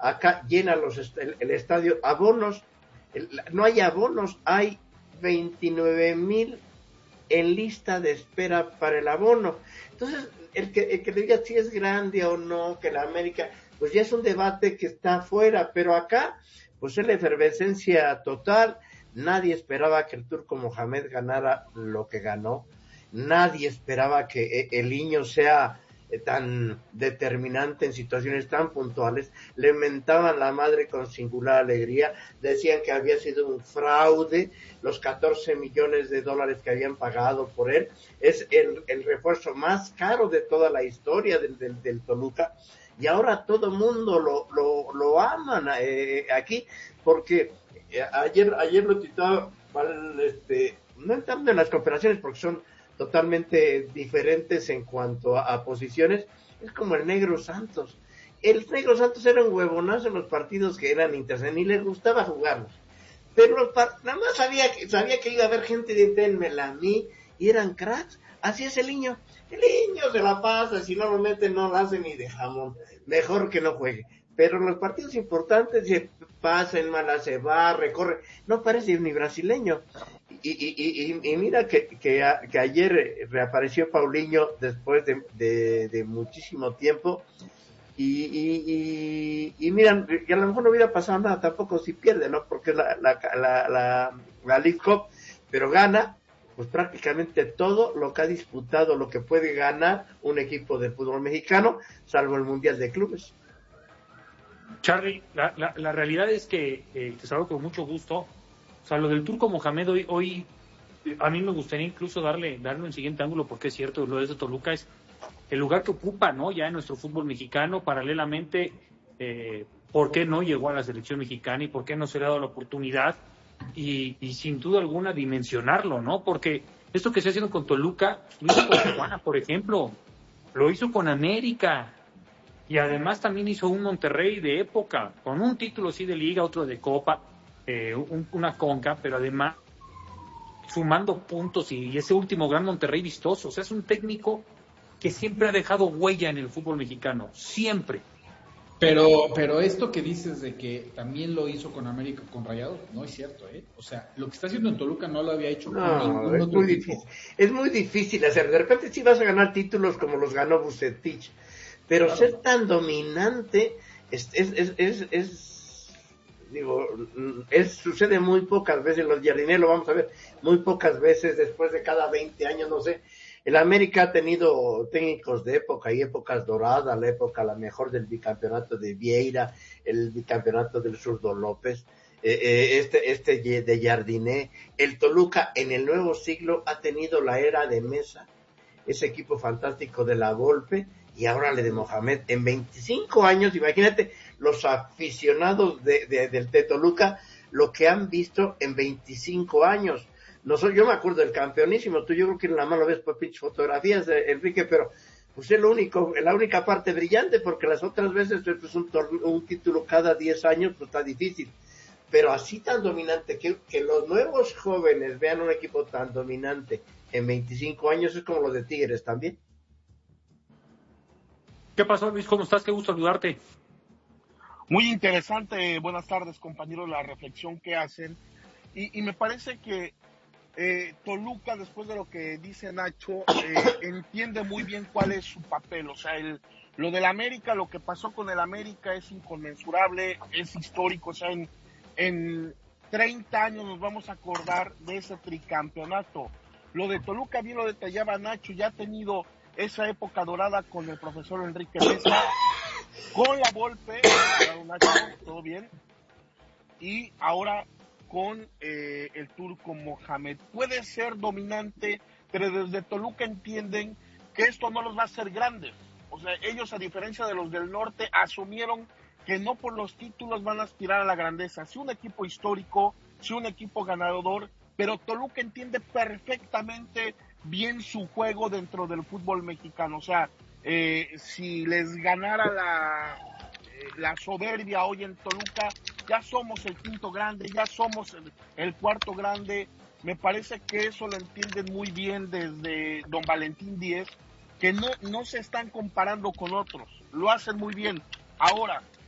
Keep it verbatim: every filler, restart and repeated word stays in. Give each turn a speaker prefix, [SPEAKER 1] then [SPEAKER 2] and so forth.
[SPEAKER 1] acá llena los est- el, el estadio, abonos, el, no hay abonos, hay veintinueve mil en lista de espera para el abono. Entonces, el que, el que diga si es grande o no, que la América, pues ya es un debate que está afuera, pero acá, pues es la efervescencia total. Nadie esperaba que el Turco Mohamed ganara lo que ganó. Nadie esperaba que el niño sea tan determinante en situaciones tan puntuales. Le mentaban la madre con singular alegría, decían que había sido un fraude los catorce millones de dólares que habían pagado por él. Es el, el refuerzo más caro de toda la historia del, del, del Toluca, y ahora todo el mundo lo, lo, lo aman eh, aquí, porque eh, ayer ayer lo titulaba, este, no entrando en las comparaciones porque son totalmente diferentes en cuanto a, a posiciones, es como el Negro Santos. El Negro Santos era un huevonazo en los partidos que eran interesantes, ni le gustaba jugarlos, pero los par- nada más sabía que, sabía que iba a haber gente de Ténmela a mí, y eran cracks. Así es el niño, el niño se la pasa, si no lo mete no lo hace ni de jamón, mejor que no juegue. Pero en los partidos importantes se pasa en mala, se va, recorre, no parece ni brasileño. Y, y, y, y mira que, que, a, que ayer reapareció Paulinho después de, de, de muchísimo tiempo, y, y, y, y miran, que a lo mejor no hubiera pasado nada tampoco si pierde, ¿no? Porque es la, la, la, la, la League Cup, pero gana pues prácticamente todo lo que ha disputado, lo que puede ganar un equipo de fútbol mexicano, salvo el Mundial de Clubes.
[SPEAKER 2] Charly, la, la, la realidad es que eh, te saludo con mucho gusto. O sea, lo del Turco Mohamed hoy, hoy a mí me gustaría incluso darle, darle un siguiente ángulo, porque es cierto, lo de Toluca es el lugar que ocupa, ¿no? Ya en nuestro fútbol mexicano, paralelamente, eh, ¿por qué no llegó a la selección mexicana y por qué no se le ha dado la oportunidad? Y, y sin duda alguna dimensionarlo, ¿no? Porque esto que se está haciendo con Toluca, lo hizo con Tijuana, por ejemplo, lo hizo con América, y además también hizo un Monterrey de época, con un título sí de liga, otro de copa, eh, un, una conca, pero además sumando puntos, y, y ese último gran Monterrey vistoso. O sea, es un técnico que siempre ha dejado huella en el fútbol mexicano, siempre.
[SPEAKER 3] Pero, pero esto que dices de que también lo hizo con América, con Rayados, no es cierto, ¿eh? O sea, lo que está haciendo en Toluca no lo había hecho con
[SPEAKER 1] No,
[SPEAKER 3] ningún
[SPEAKER 1] es
[SPEAKER 3] otro
[SPEAKER 1] muy
[SPEAKER 3] equipo.
[SPEAKER 1] difícil, es muy difícil hacer. De repente sí vas a ganar títulos como los ganó Vucetich, pero
[SPEAKER 3] Claro.
[SPEAKER 1] ser tan dominante es, es, es, es, es digo, es, sucede muy pocas veces. Los Jardinés lo vamos a ver muy pocas veces, después de cada veinte años, no sé. El América ha tenido técnicos de época y épocas doradas, la época la mejor del bicampeonato de Vieira, el bicampeonato del Zurdo López, eh, eh, este, este de Jardiné. El Toluca en el nuevo siglo ha tenido la era de Mesa, ese equipo fantástico de la Volpe, y ahora le de Mohamed. En veinticinco años, imagínate los aficionados de, de, del de Toluca, lo que han visto en veinticinco años. No soy, yo me acuerdo del campeonísimo, tú yo creo que en la mano ves por pinches fotografías de Enrique, pero pues es lo único, la única parte brillante, porque las otras veces pues, un, torneo, un título cada diez años pues está difícil. Pero así tan dominante, que, que los nuevos jóvenes vean un equipo tan dominante en veinticinco años, es como lo de Tigres también.
[SPEAKER 2] ¿Qué pasó, Luis? ¿Cómo estás? Qué gusto saludarte.
[SPEAKER 4] Muy interesante, buenas tardes, compañeros, la reflexión que hacen. Y, y me parece que eh, Toluca, después de lo que dice Nacho, eh, entiende muy bien cuál es su papel. O sea, el, lo del América, lo que pasó con el América es inconmensurable, es histórico. O sea, en, en treinta años nos vamos a acordar de ese tricampeonato. Lo de Toluca, bien lo detallaba Nacho, ya ha tenido esa época dorada con el profesor Enrique Mesa, con la Volpe, Nacho, todo bien, y ahora con eh, el Turco Mohamed. Puede ser dominante, pero desde Toluca entienden que esto no los va a hacer grandes. O sea, ellos, a diferencia de los del norte, asumieron que no por los títulos van a aspirar a la grandeza. Sí, un equipo histórico, sí, un equipo ganador, pero Toluca entiende perfectamente bien su juego dentro del fútbol mexicano. O sea, eh, si les ganara la, eh, la soberbia hoy en Toluca, ya somos el quinto grande, ya somos el, el cuarto grande. Me parece que eso lo entienden muy bien desde don Valentín Díez, que no, no se están comparando con otros, lo hacen muy bien. Ahora,